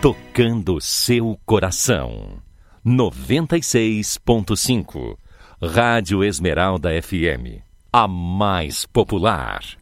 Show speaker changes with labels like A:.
A: tocando seu coração. 96.5 Rádio Esmeralda FM, a mais popular.